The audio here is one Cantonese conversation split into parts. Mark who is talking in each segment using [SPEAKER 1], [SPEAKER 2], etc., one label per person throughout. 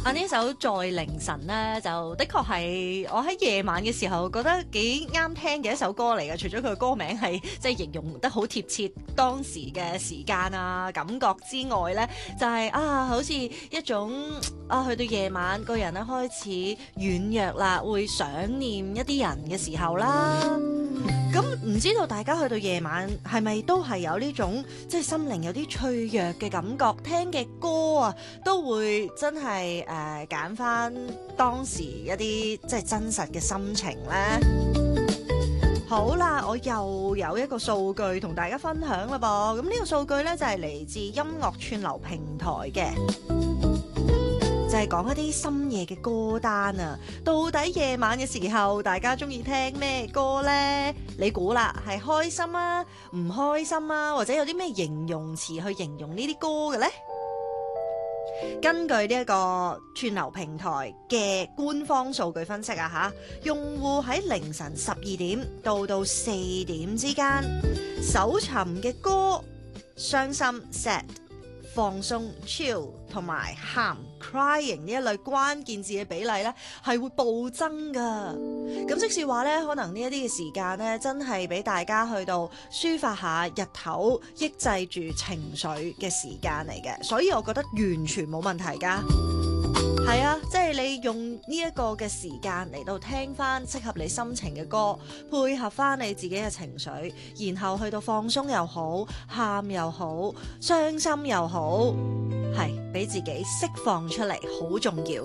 [SPEAKER 1] 呢首在凌晨咧，就的確係我喺夜晚嘅時候覺得幾啱聽嘅一首歌嚟嘅。除咗佢嘅歌名係即係形容得好貼切當時嘅時間啊感覺之外咧，就係好似一種去到夜晚個人咧開始軟弱啦，會想念一啲人嘅時候啦。咁唔知道大家去到夜晚係咪都係有呢種即係心靈有啲脆弱嘅感覺，聽嘅歌啊都會真係揀翻當時一啲即係真實嘅心情呢？好啦，我又有一個數據同大家分享啦噃。咁呢個數據呢，就係嚟自音樂串流平台嘅。就係講一啲深夜嘅歌單啊！到底夜晚嘅時候，大家中意聽咩歌呢？你估啦，係開心啊、唔開心啊，或者有啲咩形容詞去形容呢啲歌嘅呢？根據呢一個串流平台嘅官方數據分析啊，用戶喺凌晨12點到4點之間搜尋嘅歌，傷心 sad、放鬆 chill 同埋喊 crying 呢一類關鍵字嘅比例咧係會暴增噶。咁即是話咧，可能呢一啲嘅時間咧，真係俾大家去到抒發下日頭抑制住情緒嘅時間嚟嘅，所以我覺得完全冇問題噶。係啊，即係你用呢一個嘅時間嚟到聽翻適合你心情嘅歌，配合翻你自己嘅情緒，然後去到放鬆又好，喊又好，傷心又好，係俾自己釋放出嚟，好重要。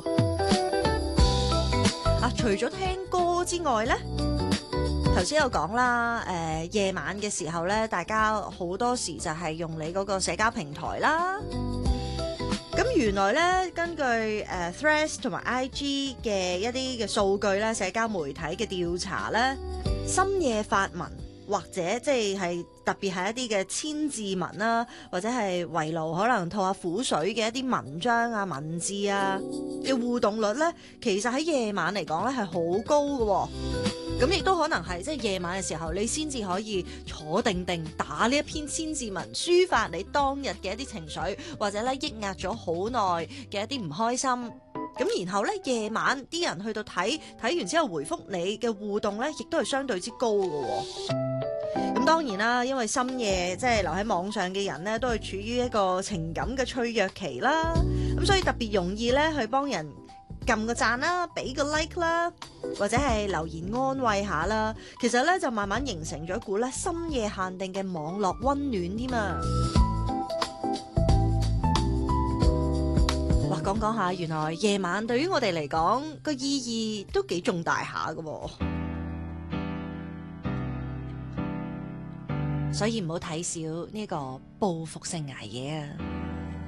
[SPEAKER 1] 除咗聽歌之外呢，頭先有講啦，夜晚嘅時候呢，大家好多時就係用你嗰個社交平台啦。咁原來咧，根據Threads 同埋 IG 嘅一啲嘅數據咧，社交媒體嘅調查咧，深夜發文或者即係特別係一啲嘅千字文啦，或者係圍爐可能吐下苦水嘅一啲文章啊、文字啊嘅互動率咧，其實喺夜晚嚟講咧係好高嘅喎。咁亦都可能係即係夜晚嘅時候，你先至可以坐定定打呢一篇千字文，抒發你當日嘅一啲情緒，或者咧抑壓咗好耐嘅一啲唔開心。咁然後咧夜晚啲人去到睇完之後回覆你嘅互動咧，亦都係相對之高嘅喎。咁當然啦，因為深夜即係留喺網上嘅人咧，都係處於一個情感嘅脆弱期啦。咁所以特別容易咧去幫人撳個讚啦，俾個 like 啦，或者係留言安慰下啦。其實咧就慢慢形成咗一股咧深夜限定嘅網絡溫暖添啊！哇，講下，原來夜晚對於我哋嚟講個意義都幾重大下㗎喎。所以唔好睇小呢個報復性捱夜啊！